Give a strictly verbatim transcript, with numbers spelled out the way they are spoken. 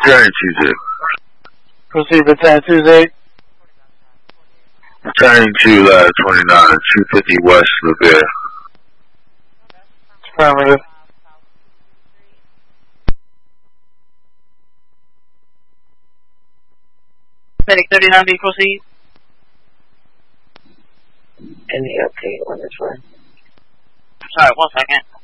Returning Tuesday. Proceed with ten Tuesday. Returning to uh, twenty-nine, two fifty West Levere. Affirmative. Medic thirty-nine B, proceed. Any update on this one? Sorry, one second.